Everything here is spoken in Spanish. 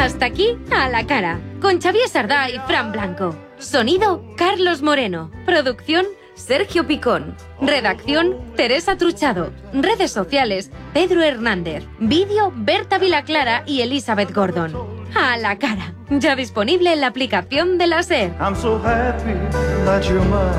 Hasta aquí, A la Cara, con Xavier Sardá y Fran Blanco. Sonido, Carlos Moreno. Producción, Sergio Picón. Redacción, Teresa Truchado. Redes sociales, Pedro Hernández. Vídeo, Berta Vilaclara y Elizabeth Gordon. A la Cara, ya disponible en la aplicación de la SER.